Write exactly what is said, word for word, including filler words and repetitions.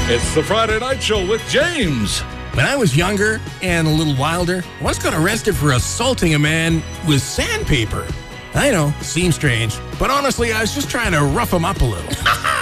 It's the Friday Night Show with James. When I was younger and a little wilder, I once got arrested for assaulting a man with sandpaper. I know, seems strange, but honestly, I was just trying to rough him up a little.